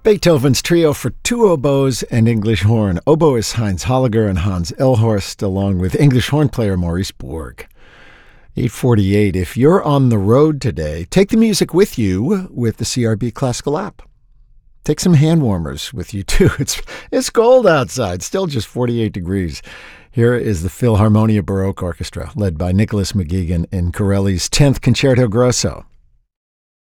Beethoven's trio for two oboes and English horn. Oboist Heinz Holliger and Hans Elhorst, along with English horn player Maurice Borg. 8:48. If you're on the road today, take the music with you with the CRB Classical app. Take some hand warmers with you, too. It's cold outside, still just 48 degrees. Here is the Philharmonia Baroque Orchestra, led by Nicholas McGuigan in Corelli's 10th Concerto Grosso.